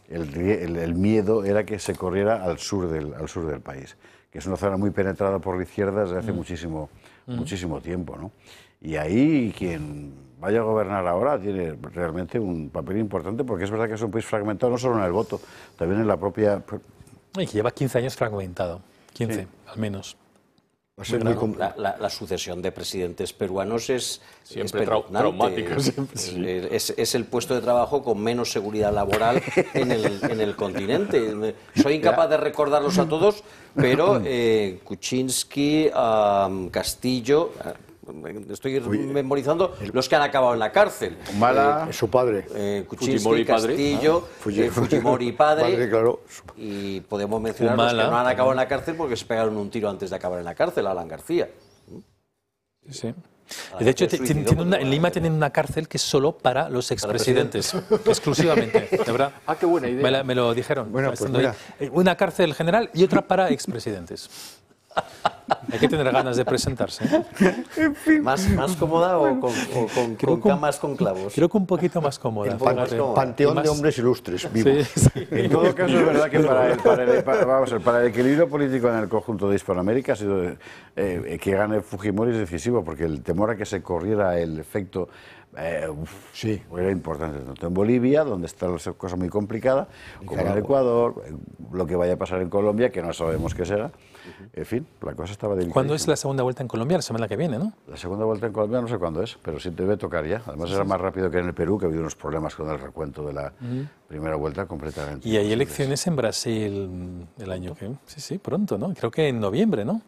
el miedo era que se corriera al sur del país, que es una zona muy penetrada por la izquierda desde hace muchísimo tiempo, ¿no? Y ahí quien vaya a gobernar ahora tiene realmente un papel importante, porque es verdad que es un país fragmentado no solo en el voto, también en la propia... Y que lleva 15 años fragmentado, 15 Sí. al menos. La sucesión de presidentes peruanos es siempre espeluznante. traumática. Siempre, sí. Es el puesto de trabajo con menos seguridad laboral en el continente. Soy incapaz de recordarlos a todos, pero Kuczynski, Castillo... Estoy memorizando los que han acabado en la cárcel. Humala, su padre. Kuczynski, Castillo, Fujimori padre, claro. y podemos mencionar los que no han acabado en la cárcel porque se pegaron un tiro antes de acabar en la cárcel, Alan García. Sí. De hecho, en Lima tienen una cárcel que es solo para los expresidentes, exclusivamente, de verdad. Ah, qué buena idea. Me lo dijeron. Bueno, pues mira. Una cárcel general y otra para expresidentes. Hay que tener ganas de presentarse, ¿eh? ¿Más cómoda o con camas con clavos? Creo que un poquito más cómoda. Panteón de hombres ilustres, vivos. Sí, sí. En todo caso, es verdad que para el equilibrio político en el conjunto de Hispanoamérica ha sido que gane Fujimori es decisivo, porque el temor a que se corriera el efecto Sí. era importante, tanto en Bolivia, donde está la cosa muy complicada, como en Ecuador, lo que vaya a pasar en Colombia, que no sabemos qué será. En fin, la cosa estaba delicada. ¿Cuándo es la segunda vuelta en Colombia? La semana que viene, ¿no? La segunda vuelta en Colombia no sé cuándo es, pero sí debe tocar ya. Además era más rápido que en el Perú, que ha habido unos problemas con el recuento de la primera vuelta completamente. Y hay elecciones en Brasil el año que... Sí, pronto, ¿no? Creo que en noviembre, ¿no?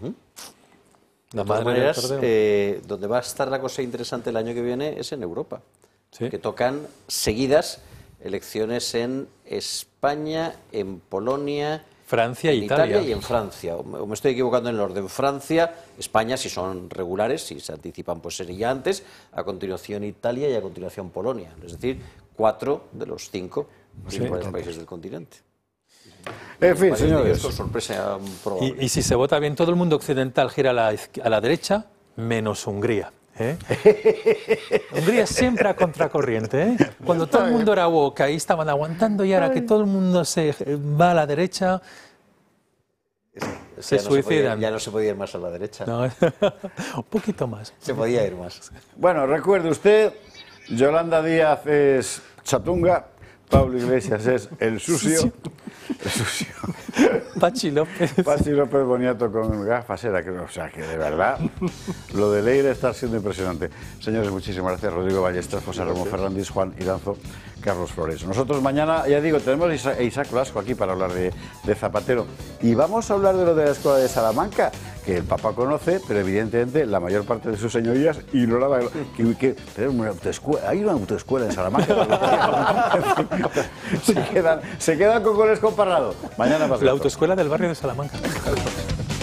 De todas maneras, donde va a estar la cosa interesante el año que viene es en Europa, Sí. que tocan seguidas elecciones en España, en Polonia, Francia e en Italia. y en Francia. O me estoy equivocando en el orden. Francia, España, si son regulares, si se anticipan, pues sería antes. A continuación Italia y a continuación Polonia. Es decir, 4 de los 5 principales países del continente. En fin, señores. Esto es sorpresa probable. Y si se vota bien, todo el mundo occidental gira a la derecha, menos Hungría. ¿Eh? Hungría siempre a contracorriente, ¿eh? Cuando todo el mundo era woke, ahí estaban aguantando, y ahora que todo el mundo se va a la derecha, se suicidan. Ya no se podía ir más a la derecha. No, un poquito más. Se podía ir más. Bueno, recuerde usted, Yolanda Díaz es chatunga, Pablo Iglesias es el sucio. El sucio. Pachi López. Pachi López Boniato con gafas era, o sea que de verdad lo de Leire está siendo impresionante. Señores, muchísimas gracias. Rodrigo Ballester, José Ramón Fernández, Juan Iranzo, Carlos Flores. Nosotros mañana, ya digo, tenemos a Isaac Blasco aquí para hablar de Zapatero. Y vamos a hablar de lo de la Escuela de Salamanca, que el Papa conoce, pero evidentemente la mayor parte de sus señorías ignoraba que hay una autoescuela en Salamanca. se quedan con Goles Comparado. Mañana más. La autoescuela del barrio de Salamanca.